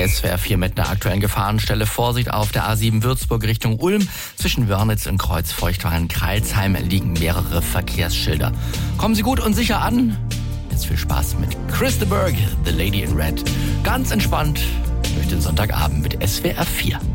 SWR 4 mit einer aktuellen Gefahrenstelle. Vorsicht auf der A7 Würzburg Richtung Ulm. Zwischen Wörnitz und Kreuzfeuchtwagen-Kreilsheim liegen mehrere Verkehrsschilder. Kommen Sie gut und sicher an. Jetzt viel Spaß mit Chris de Burgh, The Lady in Red. Ganz entspannt durch den Sonntagabend mit SWR 4.